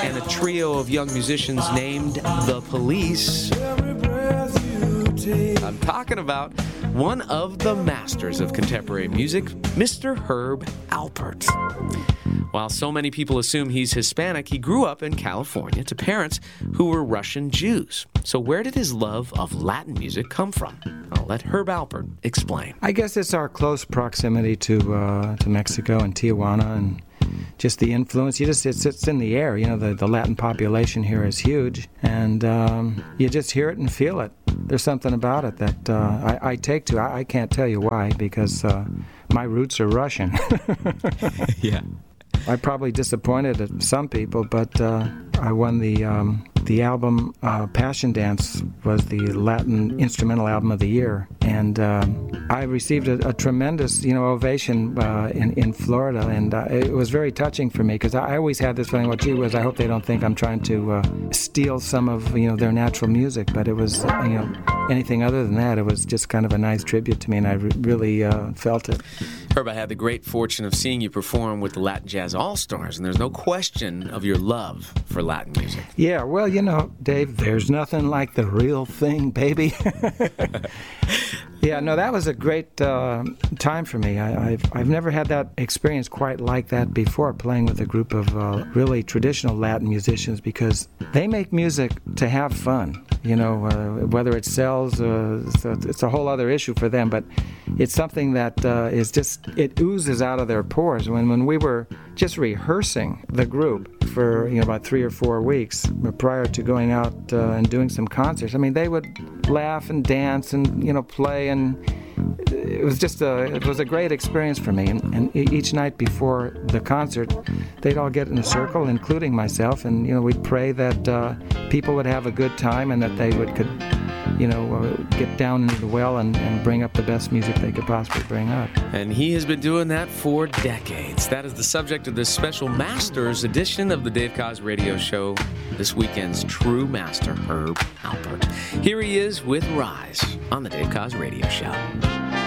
and a trio of young musicians named The Police. I'm talking about one of the masters of contemporary music, Mr. Herb Alpert. While so many people assume he's Hispanic, he grew up in California to parents who were Russian Jews. So where did his love of Latin music come from? I'll let Herb Alpert explain. I guess it's our close proximity to Mexico and Tijuana, and just the influence. It's in the air. You know, the Latin population here is huge, and you just hear it and feel it. There's something about it that I take to. I can't tell you why, because my roots are Russian. Yeah. I probably disappointed some people, but I won the album Passion Dance was the Latin Instrumental Album of the Year, and I received a tremendous ovation in Florida, and it was very touching for me, because I always had this feeling, well, gee whiz, I hope they don't think I'm trying to steal some of their natural music, but it was anything other than that, it was just kind of a nice tribute to me, and I really felt it. Herb, I had the great fortune of seeing you perform with the Latin Jazz All-Stars, and there's no question of your love for Latin music. Yeah, well, Dave, there's nothing like the real thing, baby. Yeah, no, that was a great time for me. I've never had that experience quite like that before, playing with a group of really traditional Latin musicians, because they make music to have fun. Whether it sells, it's a whole other issue for them, but it's something that is just, it oozes out of their pores. When we were just rehearsing the group for about 3 or 4 weeks prior to going out and doing some concerts, I mean, they would laugh and dance and play, and it was a great experience for me. And each night before the concert, they'd all get in a circle, including myself, and we'd pray that people would have a good time and that they could get down into the well and bring up the best music they could possibly bring up. And he has been doing that for decades. That is the subject of this special Masters edition of the Dave Koz Radio Show, this weekend's true master, Herb Alpert. Here he is with Rise on the Dave Koz Radio Show.